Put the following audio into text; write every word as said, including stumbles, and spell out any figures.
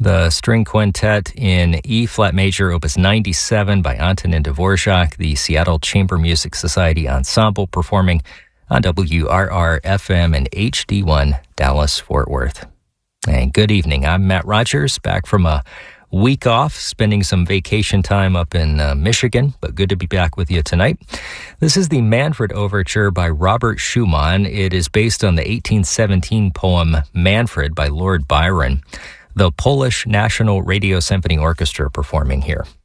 The string quintet in E-flat major, opus ninety-seven by Antonin Dvorak, the Seattle Chamber Music Society Ensemble, performing on W R R F M and H D one Dallas-Fort Worth. And good evening. I'm Matt Rogers, back from a week off, spending some vacation time up in uh, Michigan, but good to be back with you tonight. This is the Manfred Overture by Robert Schumann. It is based on the eighteen seventeen poem Manfred by Lord Byron. The Polish National Radio Symphony Orchestra performing here.